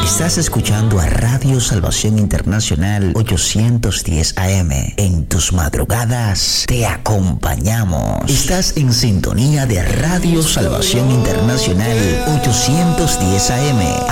Estás escuchando a Radio Salvación Internacional 810 AM. En tus madrugadas te acompañamos. Estás en sintonía de Radio Salvación Internacional 810 AM.